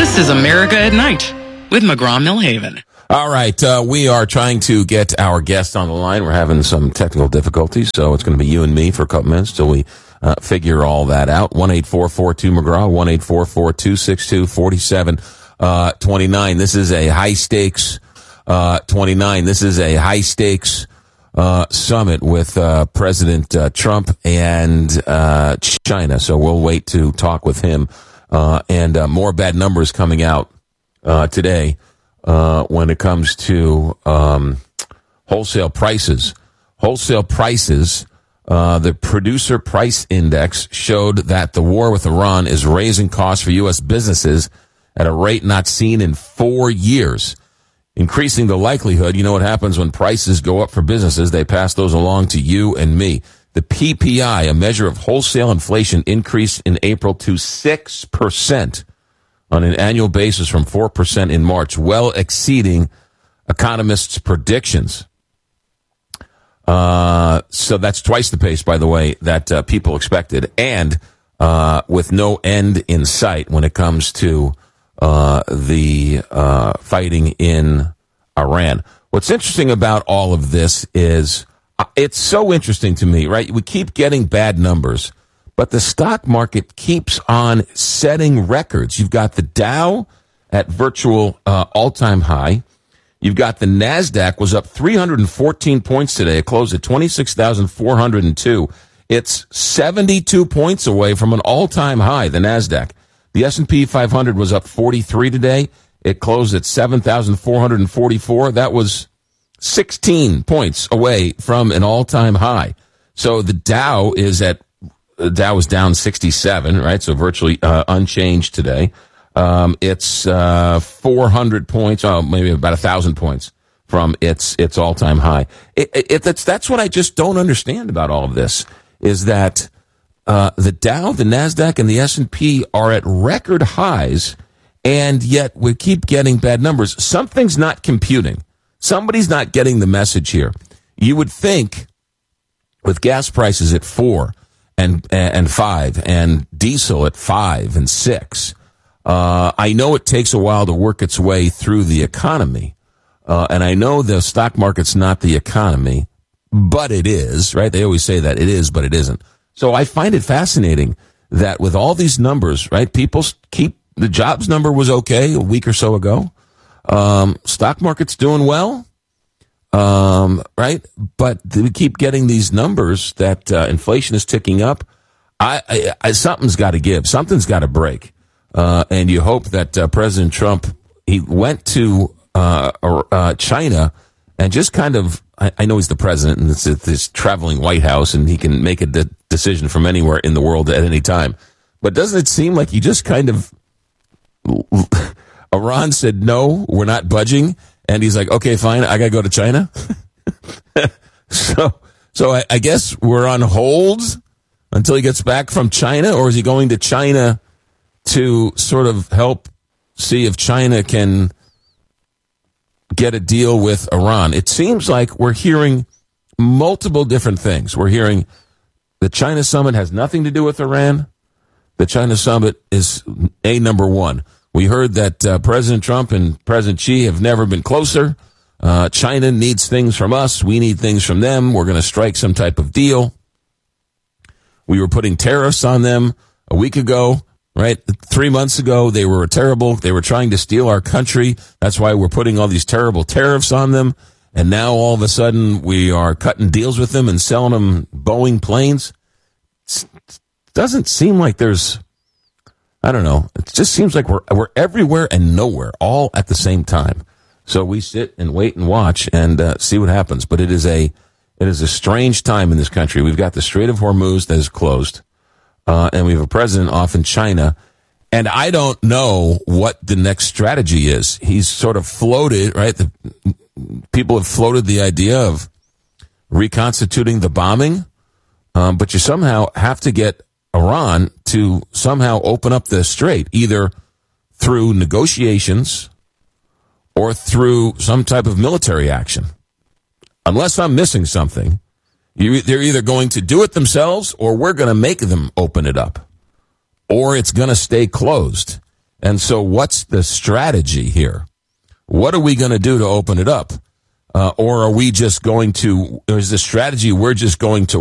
This is America at Night with McGraw-Millhaven. All right, we are trying to get our guest on the line. We're having some technical difficulties, so it's going to be you and me for a couple minutes till we figure all that out. 1-844-2-McGraw, 1-844-262-4729. This is a high-stakes 29. This is a high-stakes summit with President Trump and China, so we'll wait to talk with him. And more bad numbers coming out today when it comes to wholesale prices. Wholesale prices, the Producer Price Index showed that the war with Iran is raising costs for U.S. businesses at a rate not seen in 4 years, increasing the likelihood. You know what happens when prices go up for businesses? They pass those along to you and me. The PPI, a measure of wholesale inflation, increased in April to 6% on an annual basis from 4% in March, well exceeding economists' predictions. So that's twice the pace, by the way, that people expected, and with no end in sight when it comes to the fighting in Iran. What's interesting about all of this is it's so interesting to me, right? We keep getting bad numbers, but the stock market keeps on setting records. You've got the Dow at virtual all-time high. You've got the NASDAQ was up 314 points today. It closed at 26,402. It's 72 points away from an all-time high, the NASDAQ. The S&P 500 was up 43 today. It closed at 7,444. That was 16 points away from an all-time high. So the Dow is down 67, right? So virtually unchanged today. It's 400 points, maybe about 1,000 points from its all-time high. That's what I just don't understand about all of this, is that the Dow, the NASDAQ, and the S&P are at record highs, and yet we keep getting bad numbers. Something's not computing. Somebody's not getting the message here. You would think with gas prices at 4 and 5 and diesel at 5 and 6, I know it takes a while to work its way through the economy, and I know the stock market's not the economy, but it is, right? They always say that it is, but it isn't. So I find it fascinating that with all these numbers, right, people keep, the jobs number was okay a week or so ago. Stock market's doing well, right? But we keep getting these numbers that inflation is ticking up. I something's got to give. Something's got to break. And you hope that President Trump, he went to China and just kind of, I know he's the president and it's this traveling White House and he can make a decision from anywhere in the world at any time. But doesn't it seem like he just kind of, Iran said, no, we're not budging. And he's like, okay, fine, I got to go to China. So I guess we're on hold until he gets back from China, or is he going to China to sort of help see if China can get a deal with Iran? It seems like we're hearing multiple different things. We're hearing the China summit has nothing to do with Iran. The China summit is number one. We heard that President Trump and President Xi have never been closer. China needs things from us. We need things from them. We're going to strike some type of deal. We were putting tariffs on them a week ago, right? 3 months ago, they were terrible. They were trying to steal our country. That's why we're putting all these terrible tariffs on them. And now all of a sudden we are cutting deals with them and selling them Boeing planes. It doesn't seem like there's, I don't know. It just seems like we're everywhere and nowhere all at the same time. So we sit and wait and watch and see what happens. But it is a strange time in this country. We've got the Strait of Hormuz that is closed, and we have a president off in China. And I don't know what the next strategy is. He's sort of floated, right? People have floated the idea of reconstituting the bombing, but you somehow have to get Iran to somehow open up the strait, either through negotiations or through some type of military action. Unless I'm missing something, they're either going to do it themselves or we're going to make them open it up, or it's going to stay closed. And so what's the strategy here? What are we going to do to open it up? Or are we just going to, or is the strategy we're just going to